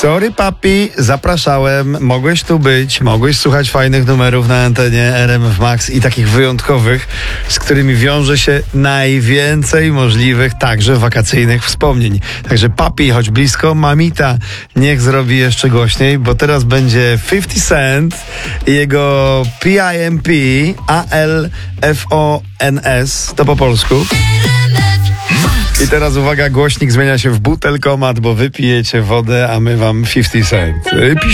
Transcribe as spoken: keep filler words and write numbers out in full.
Sorry papi, zapraszałem, mogłeś tu być, mogłeś słuchać fajnych numerów na antenie R M F Max i takich wyjątkowych, z którymi wiąże się najwięcej możliwych, także wakacyjnych wspomnień. Także papi, chodź blisko, mamita, niech zrobi jeszcze głośniej, bo teraz będzie fifty Cent i jego P I M P, A L F O N S, to po polsku. I teraz uwaga, głośnik zmienia się w butelkomat, bo wypijecie wodę, a my wam fifty Cent.